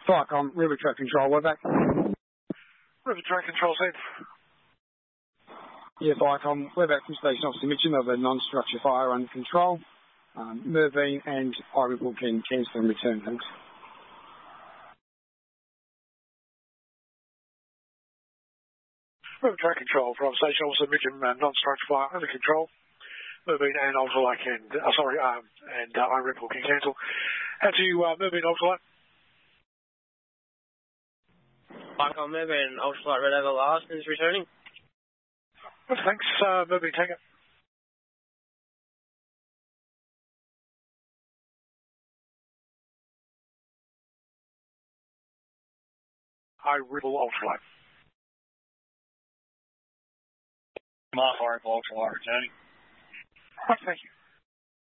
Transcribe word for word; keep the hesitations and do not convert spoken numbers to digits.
Viacom, River Track Control, we're back. River Track Control, set. Yeah, Viacom, we're back from Station Officer Mitchum of a non-structure fire under control. Um, Mervyn and Pirate can cancel and return, thanks. River Track Control from Station Officer Mitchum, uh, non-structure fire under control. Mervyn and Ultralight can, uh, sorry, um, and uh, I Ripple can cancel. How to uh, Mervyn Ultralight? Viacom, Mervyn Ultralight Red Ever last is returning. Well, thanks, uh, Mervyn Tango. I Ripple Ultralight. Mark I Ripple Ultralight returning. Right, thank you.